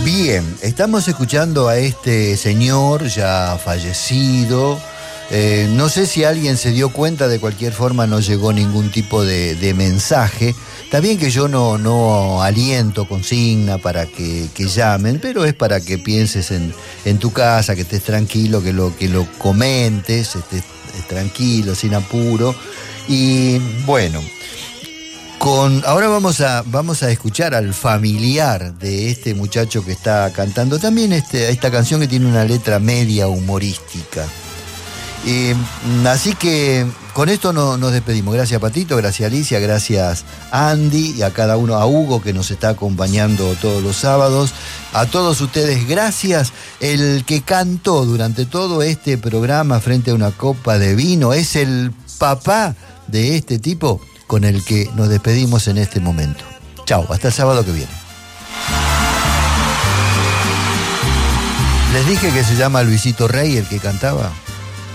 Bien, estamos escuchando a este señor ya fallecido. No sé si alguien se dio cuenta, de cualquier forma no llegó ningún tipo de mensaje. Está bien que yo no aliento consigna para que llamen, pero es para que pienses en tu casa, que estés tranquilo, que lo comentes, estés tranquilo, sin apuro. Y bueno, ahora vamos a escuchar al familiar de este muchacho que está cantando también esta canción, que tiene una letra media humorística. Así que con esto nos despedimos. Gracias, Patito, gracias, Alicia, gracias, Andy, y a cada uno, a Hugo, que nos está acompañando todos los sábados. A todos ustedes, gracias. El que cantó durante todo este programa frente a una copa de vino es el papá de este tipo con el que nos despedimos en este momento. Chau, hasta el sábado que viene. Les dije que se llama Luisito Rey el que cantaba.